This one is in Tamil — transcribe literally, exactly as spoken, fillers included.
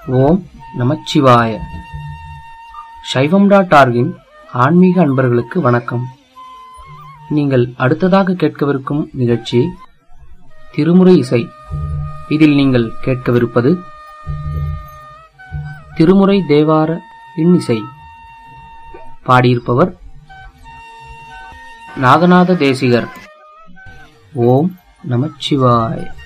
ஓம் நமச்சிவாய. சைவம் டாட் ஆர்கின் ஆன்மீக அன்பர்களுக்கு வணக்கம். நீங்கள் அடுத்ததாக கேட்கவிருக்கும் நிகழ்ச்சி திருமுறை இசை. இதில் நீங்கள் கேட்கவிருப்பது திருமுறை தேவார இன்னிசை. பாடியிருப்பவர் நாகநாத தேசிகர். ஓம் நமச்சிவாய.